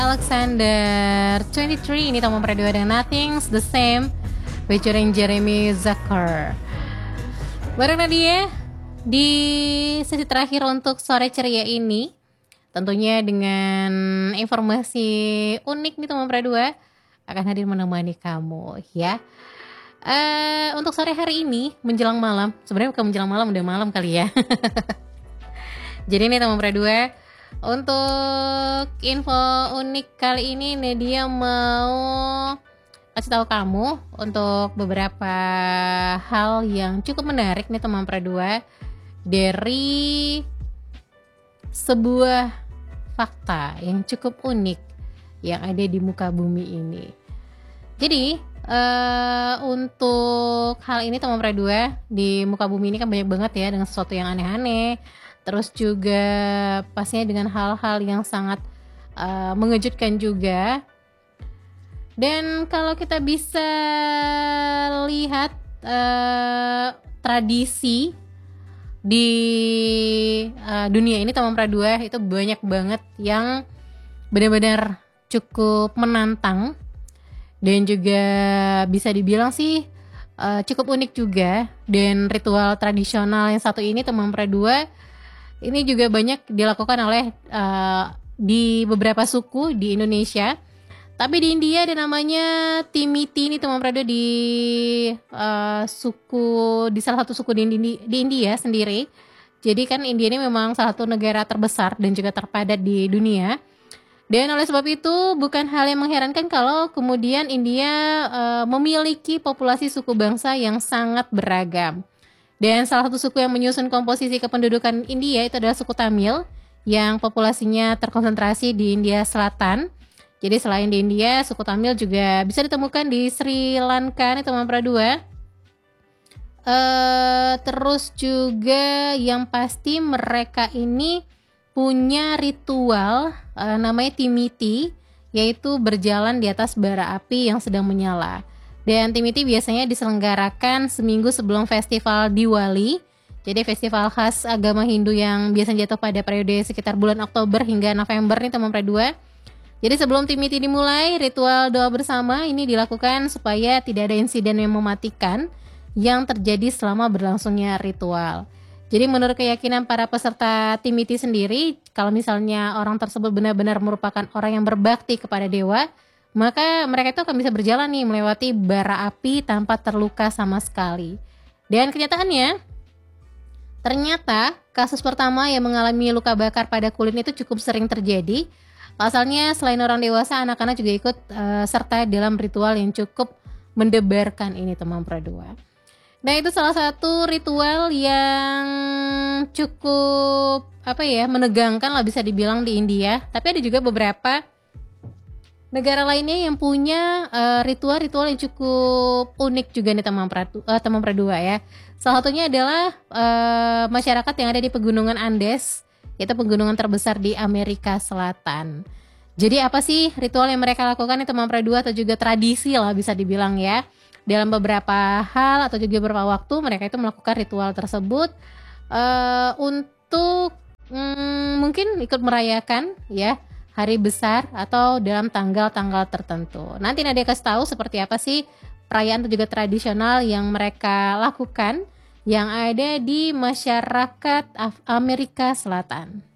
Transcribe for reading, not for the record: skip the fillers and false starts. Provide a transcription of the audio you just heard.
Alexander 23 ini Tom Perdua dengan Nothing's the Same featuring Jeremy Zucker. Bareng Nadia di sesi terakhir untuk sore ceria ini, tentunya dengan informasi unik nih Tom Perdua akan hadir menemani kamu ya. Untuk sore hari ini menjelang malam, sebenarnya bukan menjelang malam, udah malam kali ya. Jadi ini Tom Perdua, untuk info unik kali ini Nadia mau kasih tahu kamu untuk beberapa hal yang cukup menarik nih teman Perdua dari sebuah fakta yang cukup unik yang ada di muka bumi ini. Jadi untuk hal ini teman Perdua, di muka bumi ini kan banyak banget ya dengan sesuatu yang aneh-aneh. Terus juga pastinya dengan hal-hal yang sangat mengejutkan juga. Dan kalau kita bisa lihat tradisi di dunia ini teman Perdua itu banyak banget yang benar-benar cukup menantang dan juga bisa dibilang sih cukup unik juga. Dan ritual tradisional yang satu ini teman Perdua ini juga banyak dilakukan oleh di beberapa suku di Indonesia. Tapi di India ada namanya Timiti ini teman Perdua, di salah satu suku di India sendiri. Jadi kan India ini memang salah satu negara terbesar dan juga terpadat di dunia. Dan oleh sebab itu bukan hal yang mengherankan kalau kemudian India memiliki populasi suku bangsa yang sangat beragam. Dan salah satu suku yang menyusun komposisi kependudukan India itu adalah suku Tamil yang populasinya terkonsentrasi di India Selatan. Jadi selain di India, suku Tamil juga bisa ditemukan di Sri Lanka nih teman Perdua. Terus juga yang pasti mereka ini punya ritual namanya Timiti, yaitu berjalan di atas bara api yang sedang menyala. Dan Timiti biasanya diselenggarakan seminggu sebelum festival Diwali. Jadi festival khas agama Hindu yang biasanya jatuh pada periode sekitar bulan Oktober hingga November nih teman Perdua. Jadi sebelum Timiti dimulai, ritual doa bersama ini dilakukan supaya tidak ada insiden yang mematikan yang terjadi selama berlangsungnya ritual. Jadi menurut keyakinan para peserta Timiti sendiri, kalau misalnya orang tersebut benar-benar merupakan orang yang berbakti kepada dewa, maka mereka itu akan bisa berjalan nih melewati bara api tanpa terluka sama sekali. Dan kenyataannya, ternyata kasus pertama yang mengalami luka bakar pada kulit itu cukup sering terjadi. Pasalnya selain orang dewasa, anak-anak juga ikut serta dalam ritual yang cukup mendebarkan ini teman Perdua. Nah itu salah satu ritual yang cukup menegangkan lah bisa dibilang di India. Tapi ada juga beberapa negara lainnya yang punya ritual-ritual yang cukup unik juga nih teman Perdua ya. Salah satunya adalah masyarakat yang ada di pegunungan Andes, yaitu pegunungan terbesar di Amerika Selatan. Jadi apa sih ritual yang mereka lakukan nih teman Perdua, atau juga tradisi lah bisa dibilang ya. Dalam beberapa hal atau juga beberapa waktu mereka itu melakukan ritual tersebut untuk mungkin ikut merayakan ya hari besar atau dalam tanggal-tanggal tertentu. Nanti Nadia kasih tahu seperti apa sih perayaan atau juga tradisional yang mereka lakukan yang ada di masyarakat Amerika Selatan.